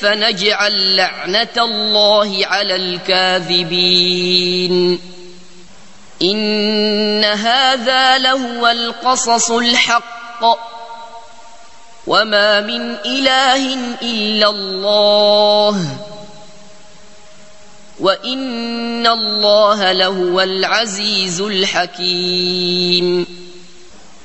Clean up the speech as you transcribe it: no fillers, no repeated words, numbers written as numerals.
فنجعل لعنة الله على الكاذبين إن هذا لهو القصص الحق وما من إله إلا الله وإن الله لهو العزيز الحكيم